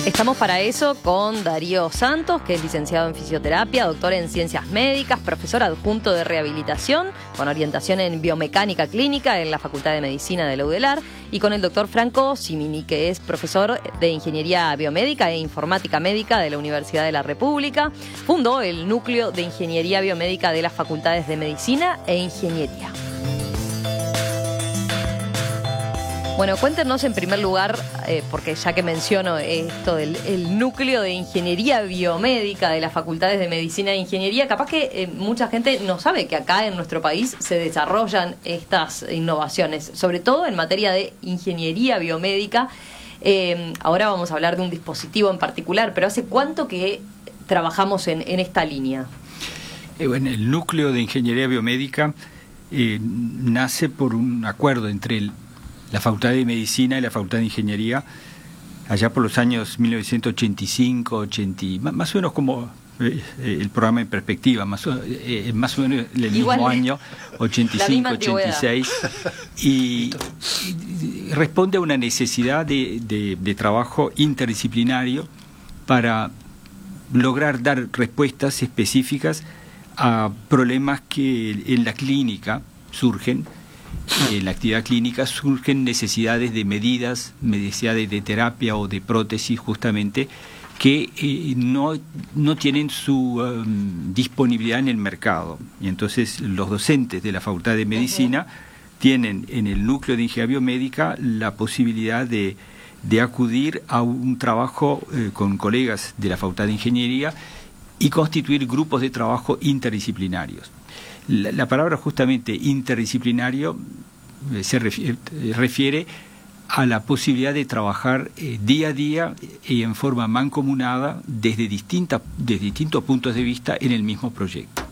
Estamos para eso con Darío Santos, que es licenciado en fisioterapia, doctor en ciencias médicas, profesor adjunto de rehabilitación, con orientación en biomecánica clínica en la Facultad de Medicina de la UDELAR, y con el doctor Franco Cimini, que es profesor de ingeniería biomédica e informática médica de la Universidad de la República. Fundó el núcleo de ingeniería biomédica de las Facultades de Medicina e Ingeniería. Bueno, cuéntenos en primer lugar, porque ya que menciono esto del núcleo de ingeniería biomédica de las Facultades de Medicina e Ingeniería, capaz que mucha gente no sabe que acá en nuestro país se desarrollan estas innovaciones, sobre todo en materia de ingeniería biomédica. Ahora vamos a hablar de un dispositivo en particular, pero ¿hace cuánto que trabajamos en esta línea? Bueno, el núcleo de ingeniería biomédica nace por un acuerdo entre la Facultad de Medicina y la Facultad de Ingeniería, allá por los años 1985, 80, más o menos como el programa en perspectiva, más o menos el mismo año, 85, 86, y responde a una necesidad de trabajo interdisciplinario para lograr dar respuestas específicas a problemas que en la clínica surgen. En la actividad clínica surgen necesidades de medidas, necesidades de terapia o de prótesis justamente que no tienen su disponibilidad en el mercado. Y entonces los docentes de la Facultad de Medicina tienen en el núcleo de ingeniería biomédica la posibilidad de acudir a un trabajo con colegas de la Facultad de Ingeniería y constituir grupos de trabajo interdisciplinarios. La palabra justamente interdisciplinario se refiere a la posibilidad de trabajar día a día y en forma mancomunada desde distintos puntos de vista en el mismo proyecto.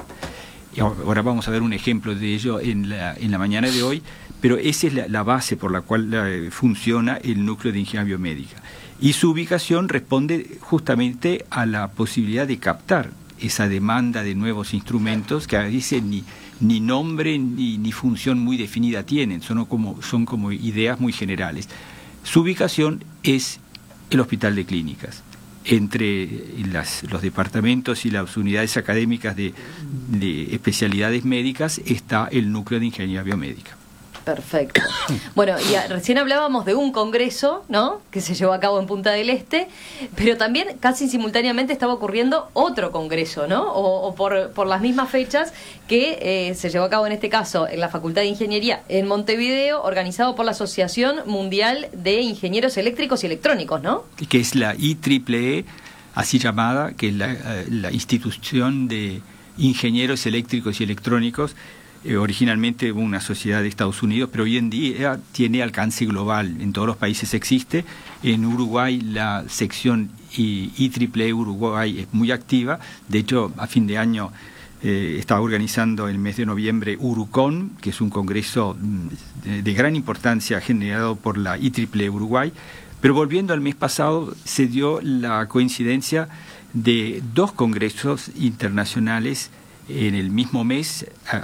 Y ahora vamos a ver un ejemplo de ello en la mañana de hoy, pero esa es la base por la cual funciona el núcleo de ingeniería biomédica. Y su ubicación responde justamente a la posibilidad de captar esa demanda de nuevos instrumentos que a veces ni nombre ni función muy definida tienen, son como ideas muy generales. Su ubicación es el Hospital de Clínicas. Entre los departamentos y las unidades académicas de especialidades médicas está el núcleo de ingeniería biomédica. Perfecto. Bueno, y recién hablábamos de un congreso, ¿no?, que se llevó a cabo en Punta del Este, pero también casi simultáneamente estaba ocurriendo otro congreso, ¿no? O por las mismas fechas que se llevó a cabo en este caso en la Facultad de Ingeniería en Montevideo, organizado por la Asociación Mundial de Ingenieros Eléctricos y Electrónicos, ¿no? Que es la IEEE, así llamada, que es la institución de ingenieros eléctricos y electrónicos. Originalmente una sociedad de Estados Unidos, pero hoy en día tiene alcance global. En todos los países existe. En Uruguay la sección IEEE Uruguay es muy activa. De hecho, a fin de año está organizando el mes de noviembre Urucon, que es un congreso de gran importancia generado por la IEEE Uruguay. Pero volviendo al mes pasado, se dio la coincidencia de dos congresos internacionales en el mismo mes,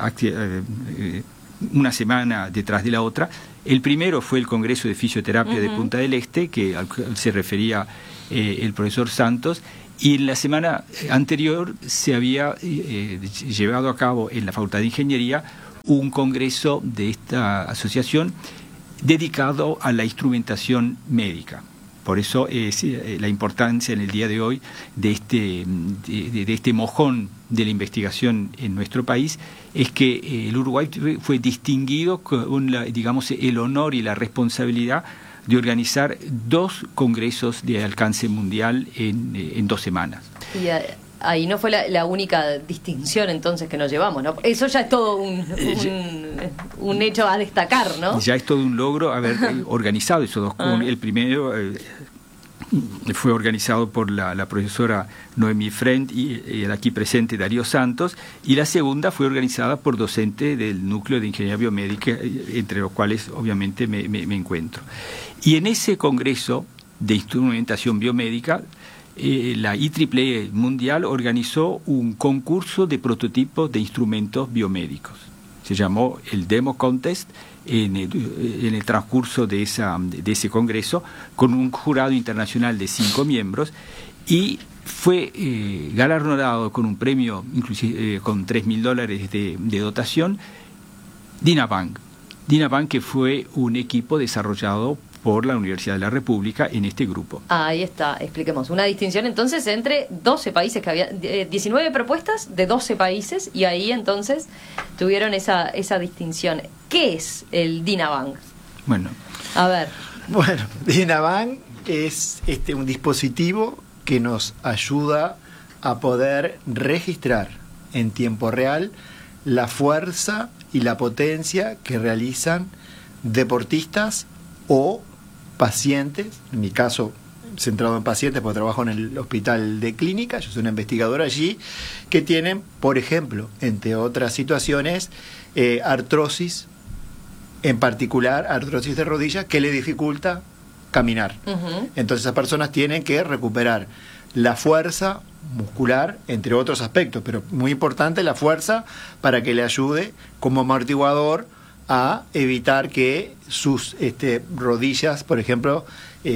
una semana detrás de la otra. El primero fue el Congreso de Fisioterapia de Punta del Este, al cual se refería el profesor Santos, y en la semana anterior se había llevado a cabo en la Facultad de Ingeniería un congreso de esta asociación dedicado a la instrumentación médica. Por eso es la importancia en el día de hoy de este mojón de la investigación en nuestro país, es que el Uruguay fue distinguido con el honor y la responsabilidad de organizar dos congresos de alcance mundial en 2 semanas. Y ahí no fue la única distinción entonces que nos llevamos, ¿no? Eso ya es todo un hecho a destacar, ¿no? Ya es todo un logro haber organizado esos dos. El primero fue organizado por la profesora Noemí Friend y el aquí presente Darío Santos, y la segunda fue organizada por docentes del núcleo de ingeniería biomédica, entre los cuales obviamente me encuentro. Y en ese congreso de instrumentación biomédica, la IEEE Mundial organizó un concurso de prototipos de instrumentos biomédicos. se llamó el Demo Contest, en el transcurso de ese congreso, con un jurado internacional de 5 miembros, y fue galardonado con un premio, inclusive con $3.000 de dotación, DINABANK. DINABANK, que fue un equipo desarrollado por la Universidad de la República en este grupo. Ahí está, expliquemos. Una distinción entonces entre 12 países, que había 19 propuestas de 12 países, y ahí entonces tuvieron esa distinción. ¿Qué es el DINABANK? Bueno, a ver. Bueno, DINABANK es un dispositivo que nos ayuda a poder registrar en tiempo real la fuerza y la potencia que realizan deportistas o pacientes, en mi caso centrado en pacientes porque trabajo en el hospital de clínica, yo soy una investigadora allí, que tienen, por ejemplo, entre otras situaciones, artrosis, en particular artrosis de rodilla, que le dificulta caminar. Entonces esas personas tienen que recuperar la fuerza muscular, entre otros aspectos, pero muy importante la fuerza para que le ayude como amortiguador a evitar que sus rodillas, por ejemplo,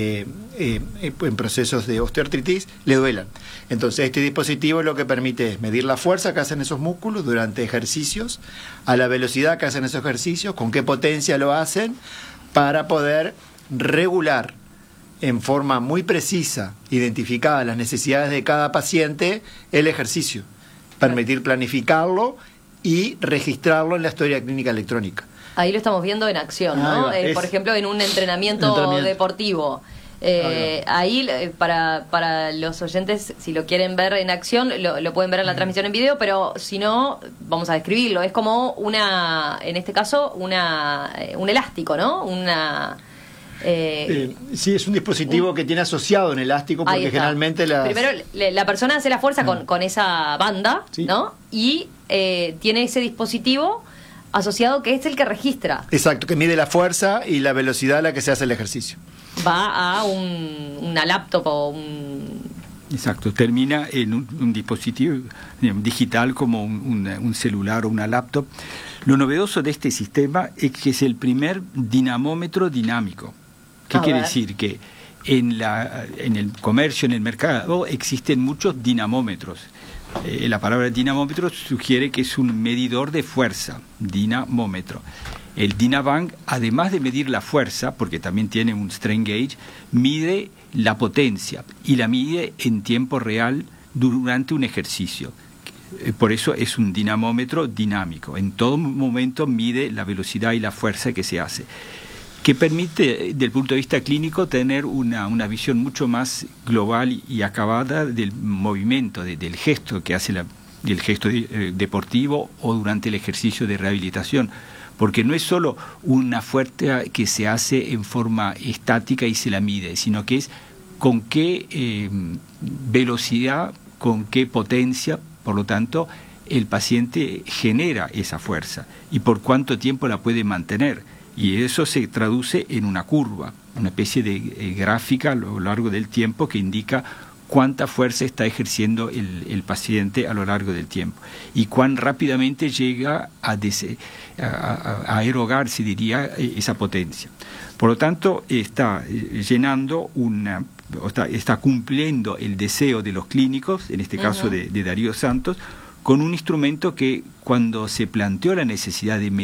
en procesos de osteoartritis, le duelan. Entonces este dispositivo lo que permite es medir la fuerza que hacen esos músculos durante ejercicios, a la velocidad que hacen esos ejercicios, con qué potencia lo hacen, para poder regular en forma muy precisa, identificada las necesidades de cada paciente, el ejercicio, permitir planificarlo y registrarlo en la historia clínica electrónica. Ahí lo estamos viendo en acción, ¿no? Por ejemplo, en un entrenamiento deportivo. Ahí, para los oyentes, si lo quieren ver en acción, lo pueden ver en la transmisión en video, pero si no, vamos a describirlo. Es como en este caso, un elástico, ¿no? Sí, es un dispositivo que tiene asociado un elástico, porque generalmente primero la persona hace la fuerza con esa banda, ¿sí? ¿No? Y tiene ese dispositivo asociado que es el que registra. Exacto, que mide la fuerza y la velocidad a la que se hace el ejercicio. Va a una laptop o un... Exacto, termina en un dispositivo digital como un celular o una laptop. Lo novedoso de este sistema es que es el primer dinamómetro dinámico. ¿Qué quiere decir? Que en el comercio, en el mercado, existen muchos dinamómetros. La palabra dinamómetro sugiere que es un medidor de fuerza, dinamómetro. El DINABANK, además de medir la fuerza, porque también tiene un strain gauge, mide la potencia y la mide en tiempo real durante un ejercicio. Por eso es un dinamómetro dinámico. En todo momento mide la velocidad y la fuerza que se hace, que permite, desde el punto de vista clínico, tener una visión mucho más global y acabada del movimiento, del gesto que hace del gesto deportivo o durante el ejercicio de rehabilitación, porque no es solo una fuerza que se hace en forma estática y se la mide, sino que es con qué velocidad, con qué potencia, por lo tanto, el paciente genera esa fuerza y por cuánto tiempo la puede mantener. Y eso se traduce en una curva, una especie de gráfica a lo largo del tiempo que indica cuánta fuerza está ejerciendo el paciente a lo largo del tiempo y cuán rápidamente llega a erogarse, diría, esa potencia. Por lo tanto, está llenando está cumpliendo el deseo de los clínicos, en este caso de Darío Santos, con un instrumento que, cuando se planteó la necesidad de